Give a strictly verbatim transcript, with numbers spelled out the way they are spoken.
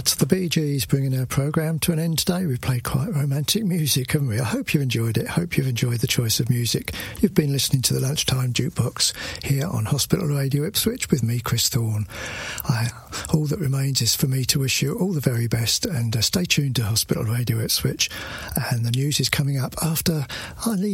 That's the Bee Gees bringing our programme to an end today. We've played quite romantic music, haven't we? I hope you've enjoyed it. I hope you've enjoyed the choice of music. You've been listening to the Lunchtime Jukebox here on Hospital Radio Ipswich with me, Chris Thorne. I, all that remains is for me to wish you all the very best, and uh, stay tuned to Hospital Radio Ipswich. And the news is coming up after I leave